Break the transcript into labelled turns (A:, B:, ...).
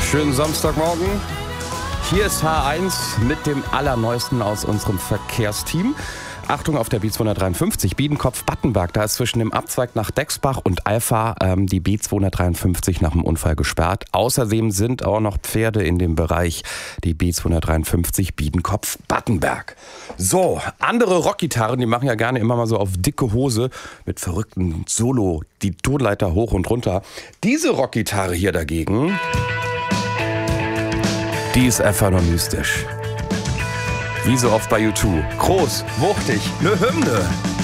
A: Schönen Samstagmorgen. Hier ist H1 mit dem Allerneuesten aus unserem Verkehrsteam. Achtung auf der B253, Biedenkopf-Battenberg. Da ist zwischen dem Abzweig nach Dexbach und Alpha die B253 nach dem Unfall gesperrt. Außerdem sind auch noch Pferde in dem Bereich, die B253 Biedenkopf-Battenberg. So, andere Rockgitarren, die machen ja gerne immer mal so auf dicke Hose mit verrückten Solo, die Tonleiter hoch und runter. Diese Rockgitarre hier dagegen, die ist einfach nur mystisch. Wie so oft bei U2. Groß, wuchtig, ne Hymne.